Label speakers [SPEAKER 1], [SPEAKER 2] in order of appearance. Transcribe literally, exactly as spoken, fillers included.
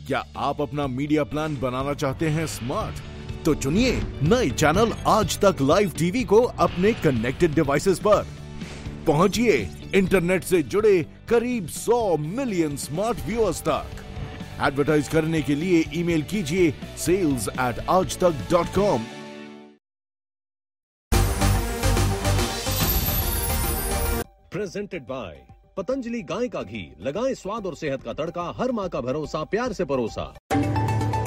[SPEAKER 1] क्या आप अपना मीडिया प्लान बनाना चाहते हैं स्मार्ट? तो चुनिए नए चैनल आज तक लाइव टीवी को अपने कनेक्टेड डिवाइसेस पर। पहुंचिए इंटरनेट से जुड़े करीब सौ मिलियन स्मार्ट व्यूअर्स तक। एडवर्टाइज करने के लिए ईमेल कीजिए सेल्स एट आज तक dot com.
[SPEAKER 2] Presented by Patanjali गाय का घी, लगाएं स्वाद और सेहत का तड़का, हर माह का भरोसा प्यार से परोसा।